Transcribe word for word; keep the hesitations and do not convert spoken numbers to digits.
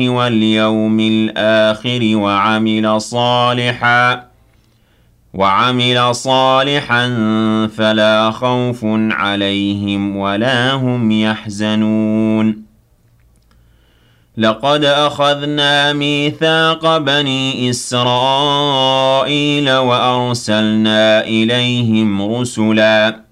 واليوم الآخر وعمل صالحا وعمل صالحا فلا خوف عليهم ولا هم يحزنون لقد أخذنا ميثاق بني إسرائيل وأرسلنا إليهم رسلا